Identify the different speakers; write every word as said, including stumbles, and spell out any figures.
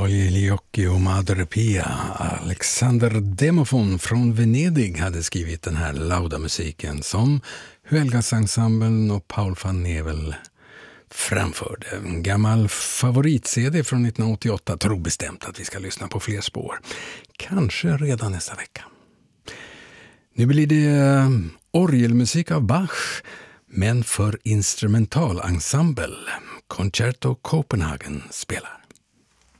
Speaker 1: Pagliocchi och Madre Pia. Alexander Demofon från Venedig hade skrivit den här lauda-musiken som Huelgas-ensemblen och Paul van Nevel framförde. En gammal favorit-C D från nittonhundraåttioåtta. Tror bestämt att vi ska lyssna på fler spår. Kanske redan nästa vecka. Nu blir det orgelmusik av Bach, men för instrumentalensemble. Concerto Copenhagen spelar.